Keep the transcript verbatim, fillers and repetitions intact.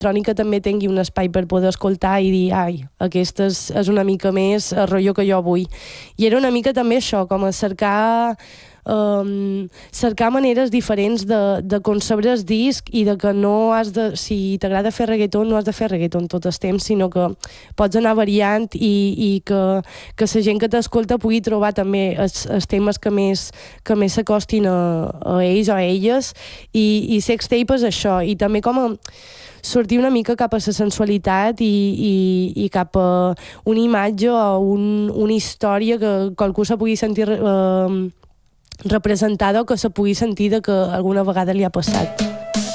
electrònica també tingui un espai per poder escoltar i dir, ai, aquesta és, és una mica més el rotllo que jo vull. I era una mica també això, com a cercar um, cercar maneres diferents de, de concebre el disc i de que no has de, si t'agrada fer reggaeton, no has de fer reggaeton tot el temps, sinó que pots anar variant i, i que, que la gent que t'escolta pugui trobar també els, els temes que més que més s'acostin a, a ells o a elles, i, i Sextape és això, i també com a sortir una mica cap a la sensualitat i, i, i cap a una imatge o un, una història que qualcú se pugui sentir eh, representada o que se pugui sentir de que alguna vegada li ha passat.